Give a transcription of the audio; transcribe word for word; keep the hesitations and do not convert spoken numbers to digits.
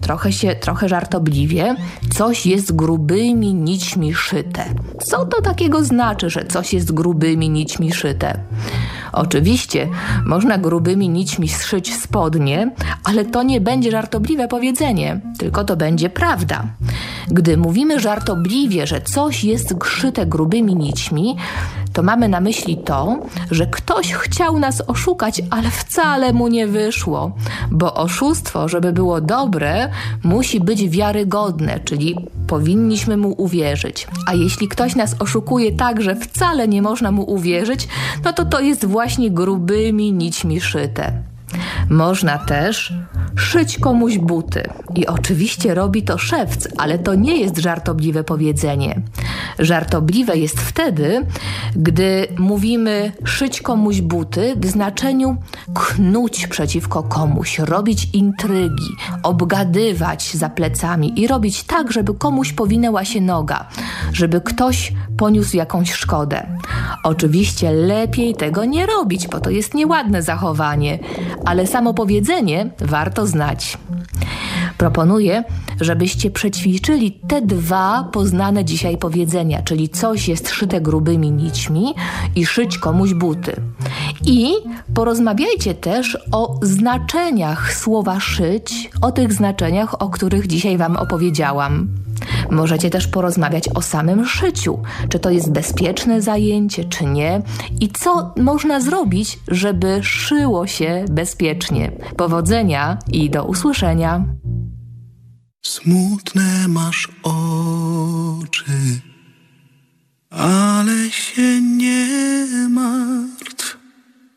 trochę się, trochę żartobliwie, coś jest grubymi nićmi szyte. Co to takiego znaczy, że coś jest grubymi nićmi szyte? Oczywiście można grubymi nićmi zszyć spodnie, ale to nie będzie żartobliwe powiedzenie, tylko to będzie prawda. Gdy mówimy żartobliwie, że coś jest szyte grubymi nićmi, to mamy na myśli to, że ktoś chciał nas oszukać, ale wcale mu nie wyszło, bo oszustwo, żeby było dobre, musi być wiarygodne, czyli powinniśmy mu uwierzyć. A jeśli ktoś nas oszukuje tak, że wcale nie można mu uwierzyć, no to to jest właśnie grubymi nićmi szyte. Można też szyć komuś buty. I oczywiście robi to szewc, ale to nie jest żartobliwe powiedzenie. Żartobliwe jest wtedy, gdy mówimy szyć komuś buty w znaczeniu knuć przeciwko komuś, robić intrygi, obgadywać za plecami i robić tak, żeby komuś powinęła się noga, żeby ktoś poniósł jakąś szkodę. Oczywiście lepiej tego nie robić, bo to jest nieładne zachowanie, ale samo powiedzenie warto znać. Proponuję, żebyście przećwiczyli te dwa poznane dzisiaj powiedzenia, czyli coś jest szyte grubymi nićmi i szyć komuś buty. I porozmawiajcie też o znaczeniach słowa szyć, o tych znaczeniach, o których dzisiaj wam opowiedziałam. Możecie też porozmawiać o samym szyciu, czy to jest bezpieczne zajęcie, czy nie i co można zrobić, żeby szyło się bezpiecznie. Powodzenia i do usłyszenia. Smutne masz oczy, ale się nie martw.